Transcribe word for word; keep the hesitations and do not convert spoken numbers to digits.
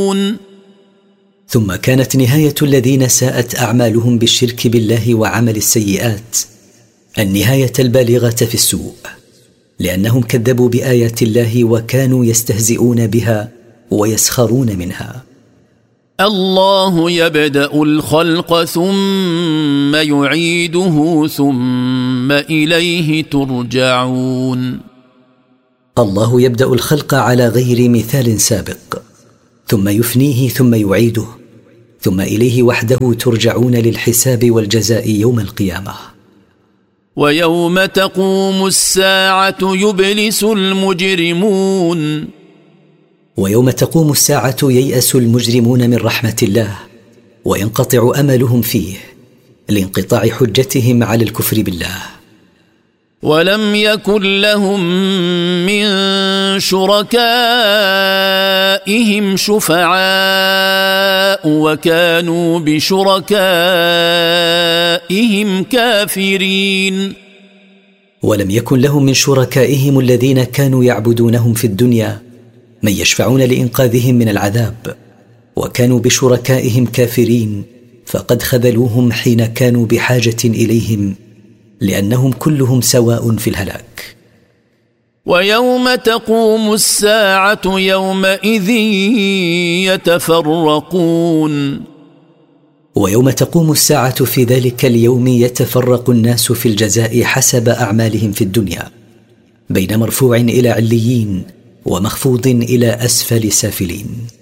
ثم كانت نهاية الذين ساءت أعمالهم بالشرك بالله وعمل السيئات النهاية البالغة في السوء، لأنهم كذبوا بآيات الله وكانوا يستهزئون بها ويسخرون منها. الله يبدأ الخلق ثم يعيده ثم إليه ترجعون. الله يبدأ الخلق على غير مثال سابق، ثم يفنيه ثم يعيده، ثم إليه وحده ترجعون للحساب والجزاء يوم القيامة. ويوم تقوم الساعة يبلس المجرمون. ويوم تقوم الساعة ييأس المجرمون من رحمة الله وينقطع أملهم فيه لانقطاع حجتهم على الكفر بالله. ولم يكن لهم من شركائهم شفعاء وكانوا بشركائهم كافرين. ولم يكن لهم من شركائهم الذين كانوا يعبدونهم في الدنيا من يشفعون لإنقاذهم من العذاب، وكانوا بشركائهم كافرين، فقد خذلوهم حين كانوا بحاجة إليهم، لأنهم كلهم سواء في الهلاك. ويوم تقوم الساعة يومئذ يتفرقون. ويوم تقوم الساعة في ذلك اليوم يتفرق الناس في الجزاء حسب أعمالهم في الدنيا، بين مرفوع إلى عليين ومخفوض إلى أسفل سافلين.